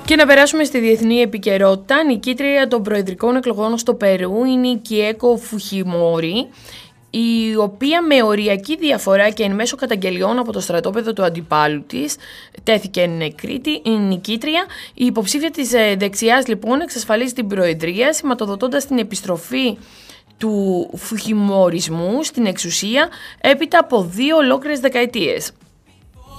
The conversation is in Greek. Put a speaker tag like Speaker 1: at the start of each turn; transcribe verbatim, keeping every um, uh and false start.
Speaker 1: Και να περάσουμε στη διεθνή επικαιρότητα. Νικήτρια των προεδρικών εκλογών στο Περού είναι η Κιέκο Φουχιμόρι, η οποία με οριακή διαφορά και εν μέσω καταγγελιών από το στρατόπεδο του αντιπάλου της τέθηκε νεκρήτη, η νικήτρια. Η υποψήφια της δεξιάς λοιπόν εξασφαλίζει την προεδρία, σηματοδοτώντας την επιστροφή του φουχιμορισμού στην εξουσία έπειτα από δύο ολόκληρες δεκαετίες.